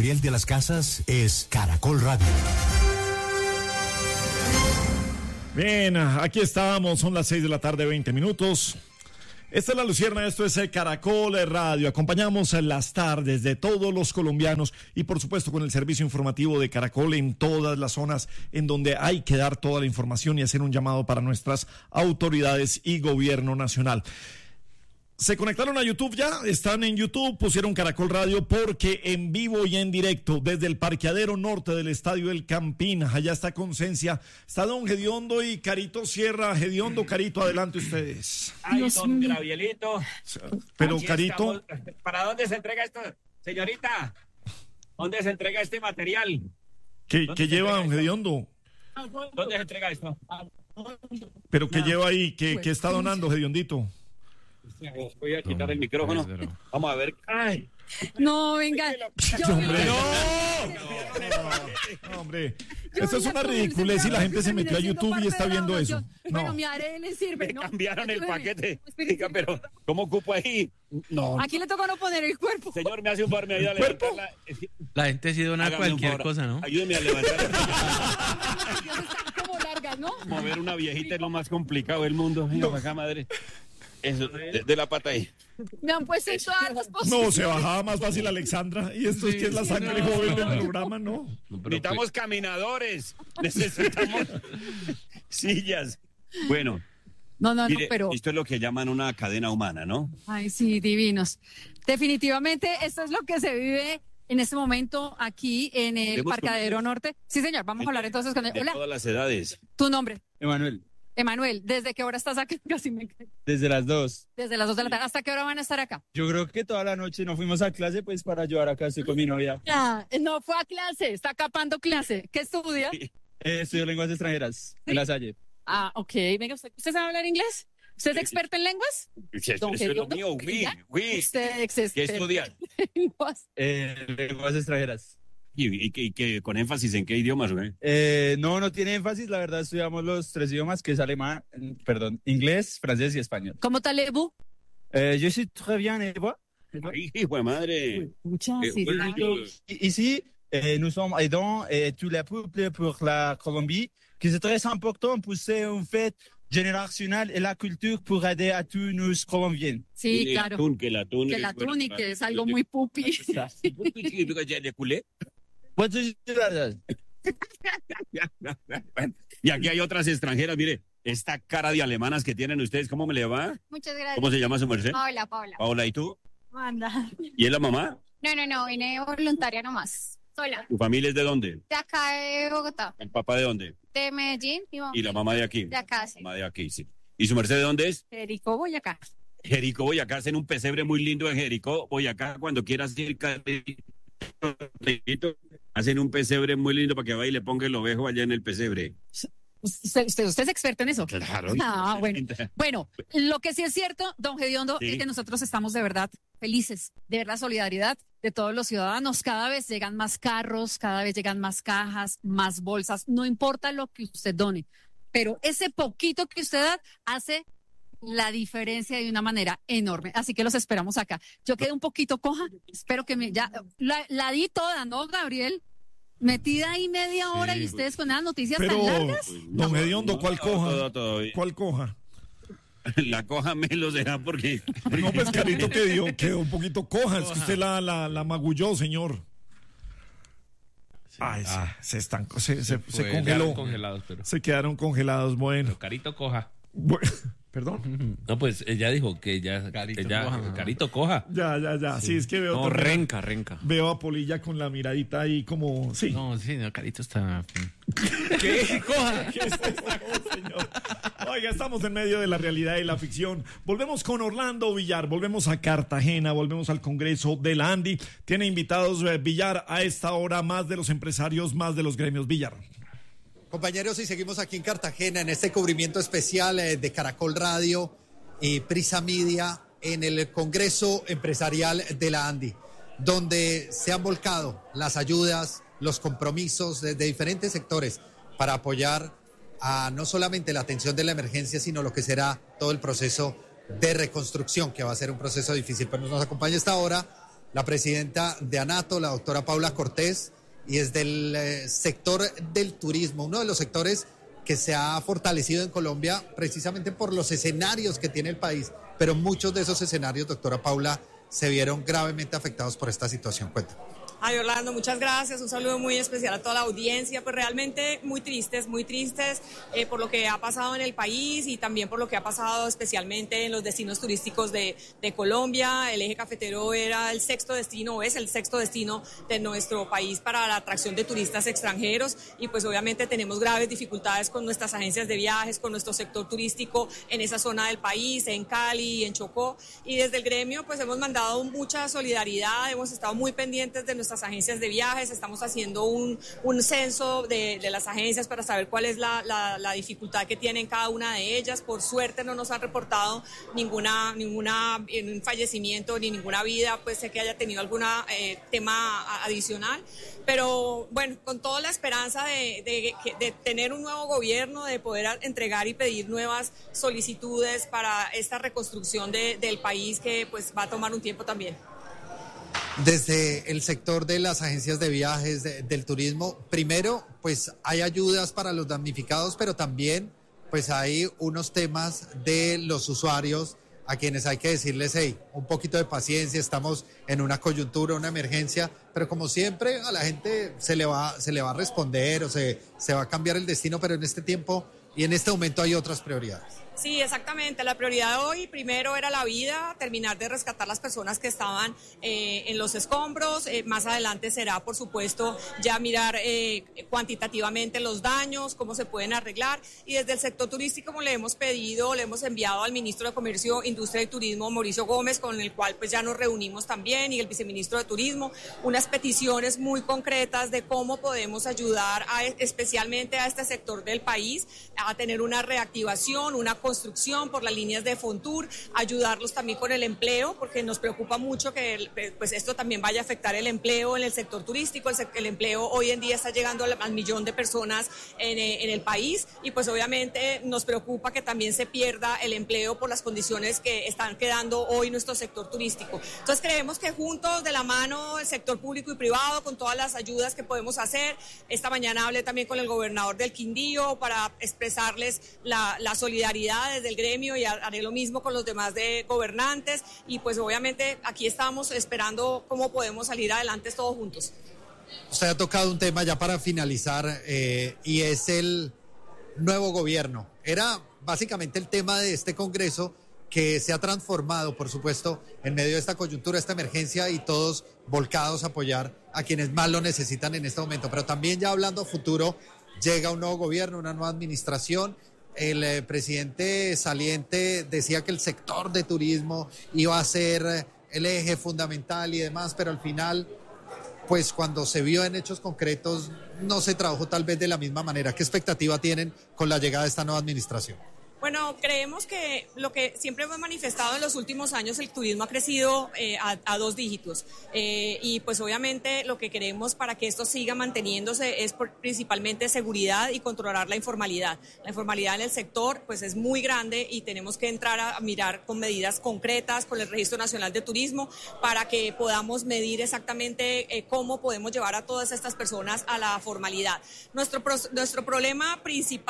Gabriel de las Casas es Caracol Radio. Bien, aquí estamos, son las 6 de la tarde, 20 minutos. Esta es La Lucierna, esto es Caracol Radio. Acompañamos en las tardes de todos los colombianos y por supuesto con el servicio informativo de Caracol en todas las zonas en donde hay que dar toda la información y hacer un llamado para nuestras autoridades y gobierno nacional. Se conectaron a YouTube ya, están en YouTube, pusieron Caracol Radio porque en vivo y en directo desde el parqueadero norte del Estadio El Campín, allá está Concencia, está don Gediondo y Carito Sierra. Gediondo, Carito, adelante ustedes. Ay, don Gabrielito. Pero Aquí Carito... estamos. ¿Para dónde se entrega esto, señorita? ¿Dónde se entrega este material? ¿Qué lleva don Gediondo? ¿Dónde se entrega esto? ¿Pero qué lleva ahí? ¿Qué está donando, Gediondito? Voy a quitar el micrófono. Vamos a ver. Ay. No, venga. No, hombre. Eso es una ridiculez y la gente se metió a YouTube y está viendo eso. Bueno, mi ARE le sirve. Me cambiaron el paquete. Diga, pero ¿cómo ocupo ahí? No. Aquí le toca no poner el cuerpo. Señor, me hace un favor, me ayuda a levantar la gente sí dona cualquier cosa, ¿no? Ayúdeme a levantar. Están como largas, ¿no? Mover una viejita es lo más complicado del mundo. Venga, acá, madre. Eso, de la pata ahí. Me han puesto en todas las posiciones. No, se bajaba más fácil Alexandra. Y esto es que es la sangre joven del programa, ¿no? Necesitamos caminadores. Necesitamos sillas. Bueno. No, mire, pero... esto es lo que llaman una cadena humana, ¿no? Ay, sí, divinos. Definitivamente, esto es lo que se vive en este momento aquí en el parqueadero norte. Sí, señor, vamos a hablar entonces con él. De todas las edades. ¿Tu nombre? Emanuel, ¿desde qué hora estás aquí? Casi me cae. desde las 2. Desde las 2 de la tarde. ¿Hasta qué hora van a estar acá? Yo creo que toda la noche no fuimos a clase, pues para ayudar acá, estoy con mi novia. Ya, no fue a clase, está capando clase. ¿Qué estudia? Estudio lenguas extranjeras en La Salle. Ah, ok. Venga, ¿usted sabe hablar inglés? ¿Usted es experto en lenguas? Eso es lo mío, Usted es experto. ¿Qué estudiar? Lenguas extranjeras. ¿Y que con énfasis en qué idiomas, güey? No tiene énfasis, la verdad estudiamos los 3 idiomas, que es inglés, francés y español. ¿Cómo allez-vous? Je suis très bien, et vous? Ay, hijo de madre. Ici, nous sommes aidants tout le peuple pour la Colombie, que c'est très important pour c'est une fête générationnelle et la culture pour aider à tous nos Colombiens. Sí, claro. Que el atún y que es algo muy pupi. ¿De culé? Y aquí hay otras extranjeras, mire, esta cara de alemanas que tienen ustedes, ¿cómo me le va? Muchas gracias. ¿Cómo se llama su merced? Paola. Paola, ¿y tú? Manda. ¿Y es la mamá? No, vine voluntaria nomás, sola. ¿Tu familia es de dónde? De acá de Bogotá. ¿El papá de dónde? De Medellín. ¿Y la mamá de aquí? De acá, sí. Mamá de aquí, sí. ¿Y su merced de dónde es? Jericó, Boyacá. Jericó, Boyacá, hacen un pesebre muy lindo en Jericó, Boyacá, cuando quieras ir, hacen un pesebre muy lindo para que vaya y le ponga el ovejo allá en el pesebre. ¿Usted es experto en eso? Claro. Ah, bueno, lo que sí es cierto, don Gediondo, es que nosotros estamos de verdad felices de ver la solidaridad de todos los ciudadanos. Cada vez llegan más carros, cada vez llegan más cajas, más bolsas, no importa lo que usted done, pero ese poquito que usted da hace la diferencia de una manera enorme. Así que los esperamos acá. Yo quedé un poquito coja, espero que la di toda, ¿no, Gabriel? Metida ahí media hora y ustedes con las noticias tan largas. Don Gediondo, ¿cuál coja? ¿Cuál coja? La coja me lo deja porque... No, pues Carito quedó un poquito coja. Es que usted la magulló, señor. Ay, se congeló. Se quedaron congelados, bueno. Pero Carito coja. ¿Perdón? No, pues ella dijo que Carito coja. Ya. Sí, es que veo... No, renca. Veo a Polilla con la miradita ahí como... Sí. No, Carito está... ¿Qué? Coja. ¿Qué es esto, señor? Oiga, estamos en medio de la realidad y la ficción. Volvemos con Orlando Villar, volvemos a Cartagena, volvemos al Congreso de la Andi. Tiene invitados Villar a esta hora, más de los empresarios, más de los gremios. Villar. Compañeros, y seguimos aquí en Cartagena en este cubrimiento especial de Caracol Radio y Prisa Media en el Congreso Empresarial de la Andi, donde se han volcado las ayudas, los compromisos de diferentes sectores para apoyar a no solamente la atención de la emergencia, sino lo que será todo el proceso de reconstrucción, que va a ser un proceso difícil. Pero nos acompaña esta hora la presidenta de ANATO, la doctora Paula Cortés, y es del sector del turismo, uno de los sectores que se ha fortalecido en Colombia precisamente por los escenarios que tiene el país, pero muchos de esos escenarios, doctora Paula, se vieron gravemente afectados por esta situación. Cuéntame. Ay, Orlando, muchas gracias. Un saludo muy especial a toda la audiencia. Pues realmente muy tristes por lo que ha pasado en el país y también por lo que ha pasado especialmente en los destinos turísticos de Colombia. El eje cafetero era el sexto destino, o es el sexto destino de nuestro país para la atracción de turistas extranjeros y pues obviamente tenemos graves dificultades con nuestras agencias de viajes, con nuestro sector turístico en esa zona del país, en Cali, en Chocó. Y desde el gremio pues hemos mandado mucha solidaridad, hemos estado muy pendientes de nuestras agencias de viajes, estamos haciendo un censo de las agencias para saber cuál es la dificultad que tienen cada una de ellas. Por suerte no nos han reportado ninguna un fallecimiento ni ninguna vida, pues sé que haya tenido algún tema adicional, pero bueno, con toda la esperanza de tener un nuevo gobierno, de poder entregar y pedir nuevas solicitudes para esta reconstrucción del país que pues va a tomar un tiempo también. Desde el sector de las agencias de viajes, del turismo, primero, pues hay ayudas para los damnificados, pero también pues hay unos temas de los usuarios a quienes hay que decirles, hey, un poquito de paciencia, estamos en una coyuntura, una emergencia, pero como siempre a la gente se le va a responder o se va a cambiar el destino, pero en este tiempo y en este momento hay otras prioridades. Sí, exactamente. La prioridad de hoy primero era la vida, terminar de rescatar las personas que estaban en los escombros. Más adelante será, por supuesto, ya mirar cuantitativamente los daños, cómo se pueden arreglar. Y desde el sector turístico, como le hemos pedido, le hemos enviado al ministro de Comercio, Industria y Turismo, Mauricio Gómez, con el cual pues ya nos reunimos también, y el viceministro de Turismo, unas peticiones muy concretas de cómo podemos ayudar especialmente a este sector del país a tener una reactivación, una construcción por las líneas de Fontur, ayudarlos también con el empleo, porque nos preocupa mucho que pues esto también vaya a afectar el empleo en el sector turístico. El empleo hoy en día está llegando al millón de personas en el país y pues obviamente nos preocupa que también se pierda el empleo por las condiciones que están quedando hoy nuestro sector turístico. Entonces creemos que juntos, de la mano, el sector público y privado, con todas las ayudas que podemos hacer. Esta mañana hablé también con el gobernador del Quindío para expresarles la solidaridad desde el gremio y haré lo mismo con los demás gobernantes y pues obviamente aquí estamos esperando cómo podemos salir adelante todos juntos. Usted ha tocado un tema ya para finalizar y es el nuevo gobierno. Era básicamente el tema de este Congreso que se ha transformado, por supuesto, en medio de esta coyuntura, esta emergencia y todos volcados a apoyar a quienes más lo necesitan en este momento. Pero también ya hablando a futuro, llega un nuevo gobierno, una nueva administración. El presidente saliente decía que el sector de turismo iba a ser el eje fundamental y demás, pero al final, pues cuando se vio en hechos concretos, no se trabajó tal vez de la misma manera. ¿Qué expectativa tienen con la llegada de esta nueva administración? Bueno, creemos que lo que siempre hemos manifestado en los últimos años, el turismo ha crecido a 2 dígitos y pues obviamente lo que queremos para que esto siga manteniéndose es principalmente seguridad y controlar la informalidad. La informalidad en el sector pues es muy grande y tenemos que entrar a mirar con medidas concretas con el Registro Nacional de Turismo para que podamos medir exactamente cómo podemos llevar a todas estas personas a la formalidad. Nuestro problema principal